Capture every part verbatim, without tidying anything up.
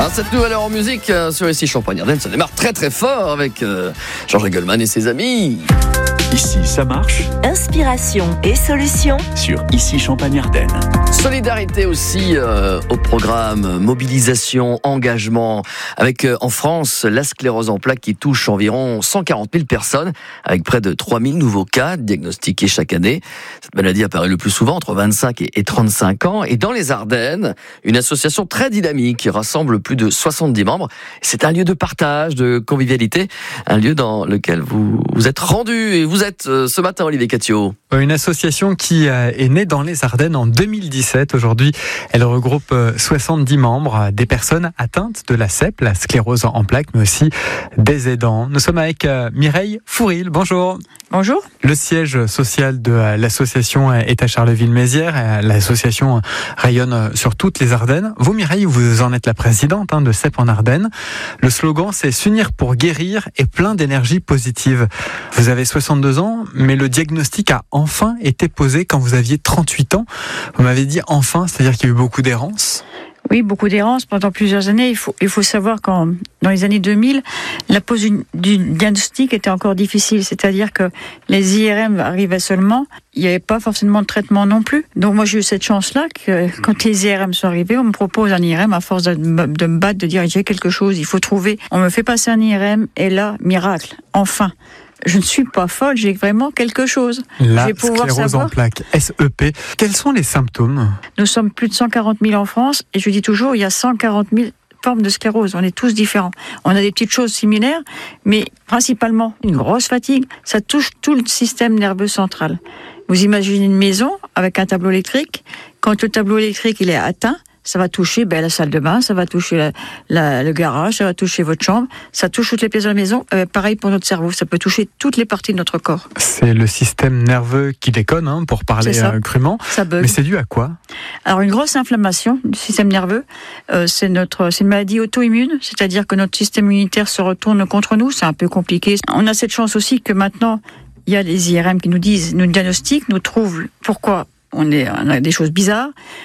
Alors, cette nouvelle heure en musique euh, sur Ici Champagne-Ardenne, ça démarre très très fort avec euh, Georges Goldman et ses amis. Ici, ça marche. Inspiration et solutions Sur Ici Champagne-Ardenne. Solidarité aussi euh, au programme, mobilisation, engagement, avec euh, en France la sclérose en plaques qui touche environ cent quarante mille personnes, avec près de trois mille nouveaux cas diagnostiqués chaque année. Cette maladie apparaît le plus souvent entre vingt-cinq et trente-cinq ans. Et dans les Ardennes, une association très dynamique qui rassemble plus de soixante-dix membres. C'est un lieu de partage, de convivialité, un lieu dans lequel vous vous êtes rendu et vous êtes euh, ce matin, Olivier Catio. Une association qui est née dans les Ardennes en deux mille dix-sept. Aujourd'hui, elle regroupe soixante-dix membres, des personnes atteintes de la C E P, la sclérose en plaques, mais aussi des aidants. Nous sommes avec Mireille Fouril. Bonjour. Bonjour. Le siège social de l'association est à Charleville-Mézières. L'association rayonne sur toutes les Ardennes. Vous, Mireille, vous en êtes la présidente hein, de C E P en Ardennes. Le slogan, c'est « S'unir pour guérir » et plein d'énergie positive. Vous avez soixante-deux ans, mais le diagnostic a enfin été posé quand vous aviez trente-huit ans. Vous m'avez dit « enfin », c'est-à-dire qu'il y a eu beaucoup d'errance. Oui, beaucoup d'errance pendant plusieurs années. Il faut, il faut savoir qu'en dans les années deux mille, la pose du, du diagnostic était encore difficile. C'est-à-dire que les I R M arrivaient seulement. Il n'y avait pas forcément de traitement non plus. Donc moi, j'ai eu cette chance-là que quand les I R M sont arrivés, on me propose un I R M à force de, de me battre, de dire j'ai quelque chose, il faut trouver. On me fait passer un I R M et là, miracle, enfin. Je ne suis pas folle, j'ai vraiment quelque chose. La je vais pouvoir sclérose savoir. en plaques, S E P. Quels sont les symptômes ? Nous sommes plus de cent quarante mille en France et je dis toujours, il y a cent quarante mille formes de sclérose. On est tous différents. On a des petites choses similaires, mais principalement une grosse fatigue. Ça touche tout le système nerveux central. Vous imaginez une maison avec un tableau électrique. Quand le tableau électrique il est atteint, ça va toucher ben, la salle de bain, ça va toucher la, la, le garage, ça va toucher votre chambre, ça touche toutes les pièces de la maison. Euh, pareil pour notre cerveau, ça peut toucher toutes les parties de notre corps. C'est le système nerveux qui déconne, hein, pour parler euh, crûment. Ça bug. Mais c'est dû à quoi ? Alors une grosse inflammation du système nerveux, euh, c'est notre, c'est une maladie auto-immune, c'est-à-dire que notre système immunitaire se retourne contre nous. C'est un peu compliqué. On a cette chance aussi que maintenant il y a les I R M qui nous disent, nous diagnostiquent, nous trouvent pourquoi on, est, on a des choses bizarres.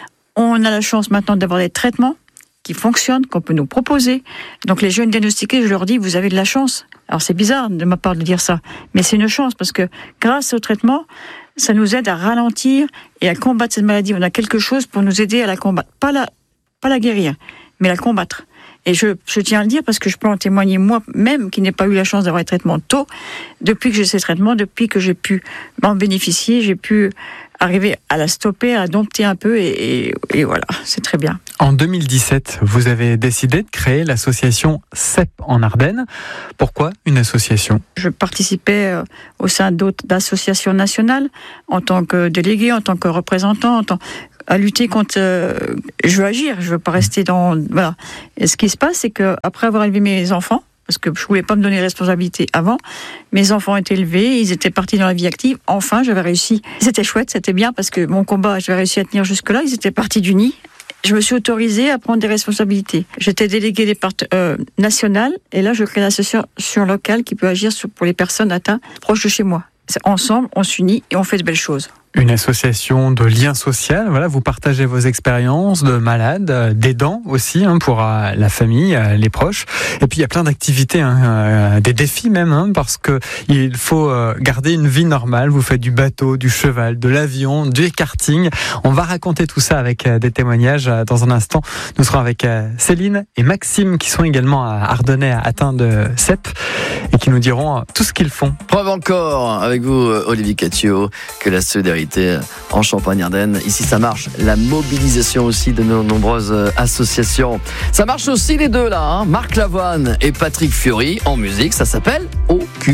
On a la chance maintenant d'avoir des traitements qui fonctionnent, qu'on peut nous proposer. Donc les jeunes diagnostiqués, je leur dis, vous avez de la chance. Alors c'est bizarre de ma part de dire ça, mais c'est une chance parce que grâce au traitement, ça nous aide à ralentir et à combattre cette maladie. On a quelque chose pour nous aider à la combattre. Pas la, pas la guérir, mais la combattre. Et je, je tiens à le dire parce que je peux en témoigner moi-même qui n'ai pas eu la chance d'avoir les traitements tôt. Depuis que j'ai ces traitements, depuis que j'ai pu m'en bénéficier, j'ai pu arriver à la stopper, à dompter un peu et, et, et voilà, c'est très bien. En deux mille dix-sept, vous avez décidé de créer l'association C E P en Ardennes. Pourquoi une association ? Je participais au sein d'autres associations nationales en tant que délégué, en tant que représentant, en tant à lutter contre. Euh, je veux agir, je veux pas rester dans. Voilà. Et ce qui se passe, c'est que après avoir élevé mes enfants, parce que je voulais pas me donner responsabilité avant, mes enfants étaient élevés, ils étaient partis dans la vie active. Enfin, j'avais réussi. C'était chouette, c'était bien parce que mon combat, j'avais réussi à tenir jusque-là. Ils étaient partis du nid. Je me suis autorisée à prendre des responsabilités. J'étais déléguée des part- euh, nationale et là, je crée une association locale qui peut agir sur, pour les personnes atteintes proches de chez moi. Ensemble, on s'unit et on fait de belles choses. Une association de lien social, voilà, vous partagez vos expériences de malades, d'aidants aussi, hein, pour euh, la famille, euh, les proches. Et puis il y a plein d'activités, hein, euh, des défis même, hein, parce que il faut euh, garder une vie normale. Vous faites du bateau, du cheval, de l'avion, du karting. On va raconter tout ça avec euh, des témoignages euh, dans un instant. Nous serons avec euh, Céline et Maxime qui sont également à Ardennais atteints de C E P et qui nous diront euh, tout ce qu'ils font. Preuve encore avec vous, Olivier Catio, que la solidarité en Champagne-Ardenne, ici ça marche. La mobilisation aussi de nos nombreuses associations. Ça marche aussi les deux là, hein. Marc Lavoine et Patrick Fiori en musique, ça s'appelle Oh